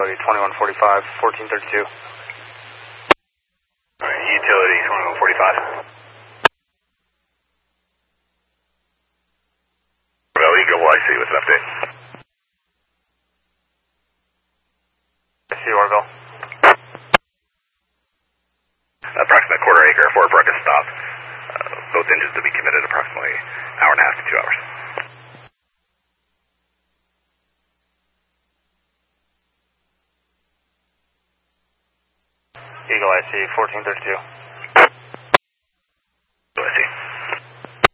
Utility 2145, 1432. Utility 2145. Eagle IC with an update. I see Orville. Approximate quarter acre for Bruckus stop. Both engines to be committed approximately an hour and a half to 2 hours. Eagle IC 1432.